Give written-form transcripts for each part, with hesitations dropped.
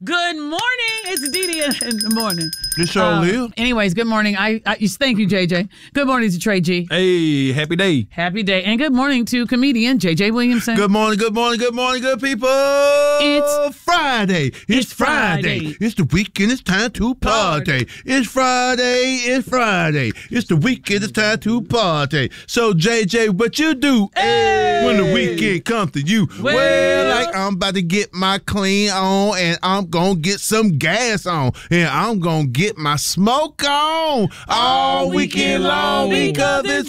Good morning. It's Dee in the morning. This show live. Anyways, good morning. Thank you, JJ. Good morning to Trey G. Hey, happy day. Happy day. And good morning to comedian JJ Williamson. Good morning, good people. It's Friday. It's Friday. It's the weekend. It's time to party. It's Friday. It's Friday. It's the weekend. It's time to party. So, JJ, what you do when the weekend comes to you? Well, like I'm about to get my clean on, and I'm going to get some gas on, and I'm going to get my smoke on all weekend long because it's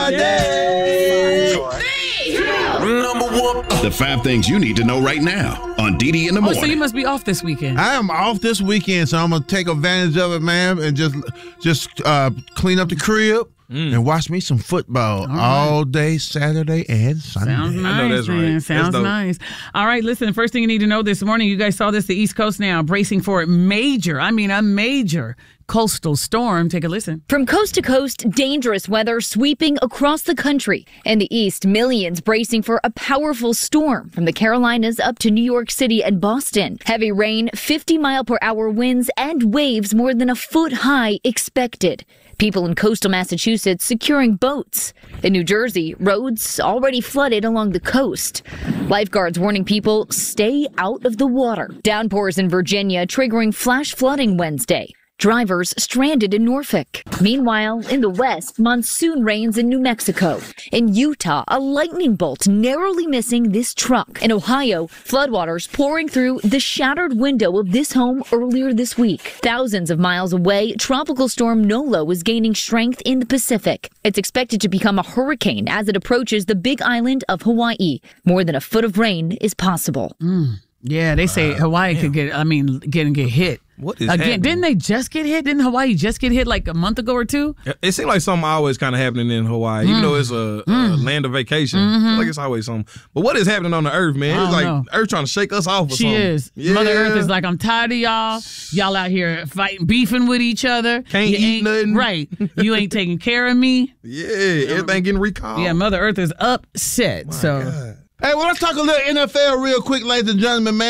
Friday. Number one. The 5 things you need to know right now on Dee in the morning. So you must be off this weekend. I am off this weekend, so I'm going to take advantage of it, man, and just clean up the crib and watch me some football all day, Saturday and Sunday. Sounds nice, I know that's man. right. Sounds nice. All right, listen, the first thing you need to know this morning, you guys saw this, the East Coast now bracing for a major coastal storm. Take a listen. From coast to coast, dangerous weather sweeping across the country. In the east, millions bracing for a powerful storm from the Carolinas up to New York City and Boston. Heavy rain, 50-mile-per-hour winds, and waves more than a foot high expected. People in coastal Massachusetts securing boats. In New Jersey, roads already flooded along the coast. Lifeguards warning people stay out of the water. Downpours in Virginia triggering flash flooding Wednesday. Drivers stranded in Norfolk. Meanwhile, in the west, monsoon rains in New Mexico. In Utah, a lightning bolt narrowly missing this truck. In Ohio, floodwaters pouring through the shattered window of this home earlier this week. Thousands of miles away, Tropical Storm Nolo is gaining strength in the Pacific. It's expected to become a hurricane as it approaches the Big Island of Hawaii. More than a foot of rain is possible. Yeah, they say Hawaii could get hit. What is again? happening? Didn't they just get hit? Didn't Hawaii just get hit like a month ago or two? It seems like something always kind of happening in Hawaii, even though it's a land of vacation. I feel like it's always something. But what is happening on the earth, man? It's like Earth trying to shake us off or something. She is. Yeah. Mother Earth is like, I'm tired of y'all. Y'all out here fighting, beefing with each other. Can't eat nothing. Right. You ain't taking care of me. Yeah, everything getting recalled. Yeah, Mother Earth is upset. God. Hey, well, let's talk a little NFL real quick, ladies and gentlemen, man.